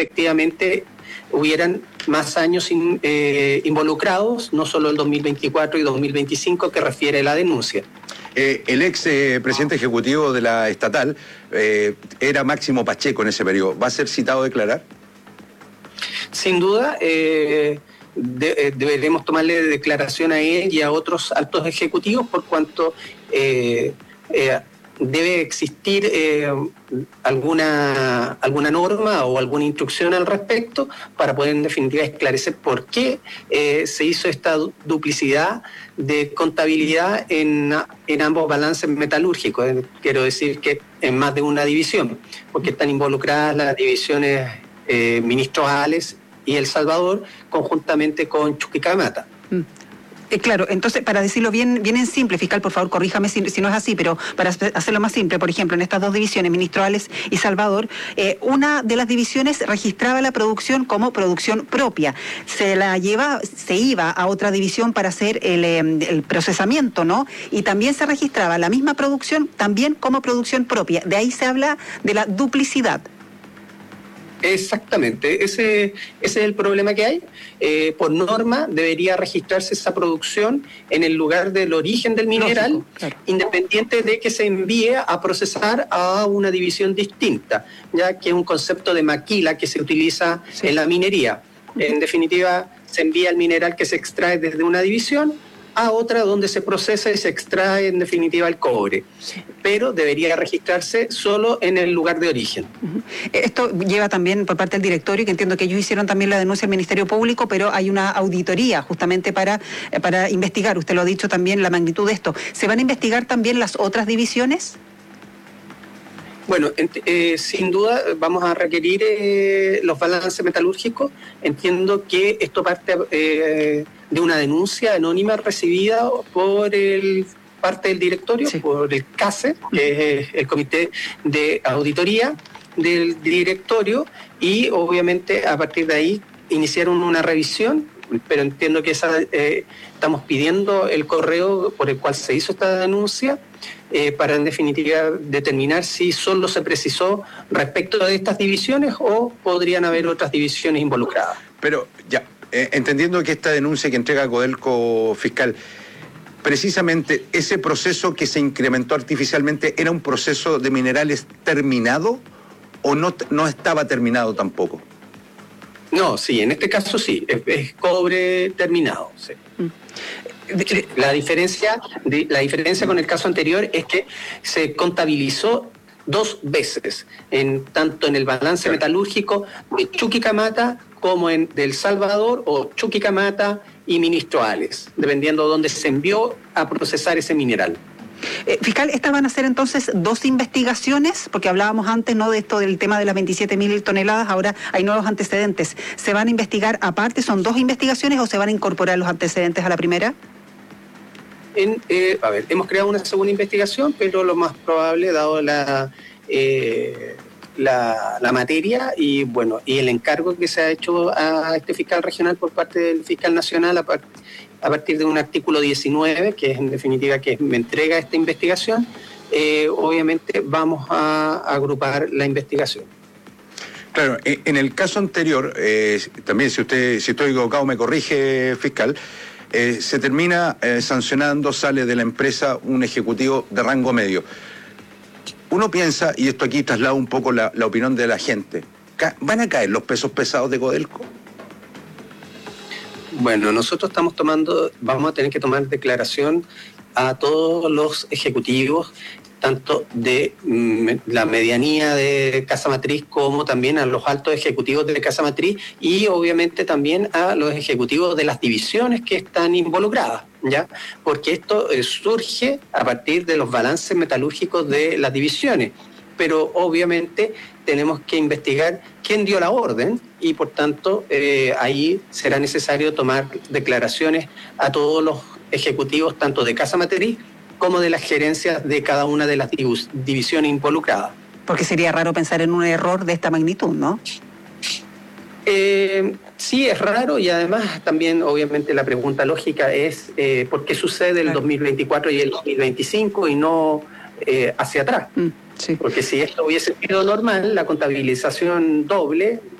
efectivamente hubieran más años involucrados, no solo el 2024 y 2025 que refiere la denuncia. El ex presidente ejecutivo de la estatal era Máximo Pacheco en ese periodo. ¿Va a ser citado a declarar? Sin duda, deberemos tomarle declaración a él y a otros altos ejecutivos por cuanto debe existir alguna norma o alguna instrucción al respecto para poder en definitiva esclarecer por qué se hizo esta duplicidad de contabilidad en ambos balances metalúrgicos. Quiero decir que en más de una división, porque están involucradas las divisiones Ministro Ales y El Salvador conjuntamente con Chuquicamata. Claro, entonces, para decirlo bien en simple, fiscal, por favor, corríjame si no es así, pero para hacerlo más simple, por ejemplo, en estas dos divisiones, Ministro Ales y Salvador, una de las divisiones registraba la producción como producción propia. Se iba a otra división para hacer el procesamiento, ¿no? Y también se registraba la misma producción también como producción propia. De ahí se habla de la duplicidad. Exactamente, ese es el problema que hay. Por norma debería registrarse esa producción en el lugar del origen del mineral, lógico, claro, independiente de que se envíe a procesar a una división distinta, ya que es un concepto de maquila que se utiliza en la minería. En definitiva, se envía el mineral que se extrae desde una división a otra donde se procesa y se extrae en definitiva el cobre, pero debería registrarse solo en el lugar de origen. Esto lleva también por parte del directorio, que entiendo que ellos hicieron también la denuncia al Ministerio Público, pero hay una auditoría justamente para investigar, usted lo ha dicho también, la magnitud de esto. ¿Se van a investigar también las otras divisiones? Bueno, sin duda vamos a requerir los balances metalúrgicos. Entiendo que esto parte de una denuncia anónima recibida por parte del directorio, sí, por el CASE, que es el Comité de Auditoría del Directorio, y obviamente a partir de ahí iniciaron una revisión, pero entiendo que estamos pidiendo el correo por el cual se hizo esta denuncia, para en definitiva determinar si solo se precisó respecto de estas divisiones o podrían haber otras divisiones involucradas. Pero ya, entendiendo que esta denuncia que entrega Codelco, fiscal, precisamente ese proceso que se incrementó artificialmente, ¿era un proceso de minerales terminado o no estaba terminado tampoco? No, sí, en este caso sí, es cobre terminado, sí. La diferencia con el caso anterior es que se contabilizó 2 veces, tanto en el balance metalúrgico de Chuquicamata como en del Salvador o Chuquicamata y Ministro Ales, dependiendo de dónde se envió a procesar ese mineral. Fiscal, ¿estas van a ser entonces 2 investigaciones? Porque hablábamos antes, ¿no?, de esto del tema de las 27.000 toneladas, ahora hay nuevos antecedentes. ¿Se van a investigar aparte? ¿Son 2 investigaciones o se van a incorporar los antecedentes a la primera? Hemos creado una segunda investigación, pero lo más probable, dado la materia y bueno, y el encargo que se ha hecho a este fiscal regional por parte del fiscal nacional a partir de un artículo 19, que es en definitiva que me entrega esta investigación, obviamente vamos a agrupar la investigación. Claro, en el caso anterior, también si estoy equivocado me corrige, fiscal, se termina sancionando, sale de la empresa un ejecutivo de rango medio. Uno piensa, y esto aquí traslada un poco la opinión de la gente, ¿van a caer los pesos pesados de Codelco? Bueno, nosotros vamos a tener que tomar declaración a todos los ejecutivos, tanto de la medianía de Casa Matriz como también a los altos ejecutivos de Casa Matriz y obviamente también a los ejecutivos de las divisiones que están involucradas, ¿ya? Porque esto surge a partir de los balances metalúrgicos de las divisiones, pero obviamente tenemos que investigar quién dio la orden y por tanto ahí será necesario tomar declaraciones a todos los ejecutivos tanto de Casa Matriz como de las gerencias de cada una de las divisiones involucradas. Porque sería raro pensar en un error de esta magnitud, ¿no? Sí, es raro y además también obviamente la pregunta lógica es ¿por qué sucede el 2024 y el 2025 y no hacia atrás? Sí. Porque si esto hubiese sido normal, la contabilización doble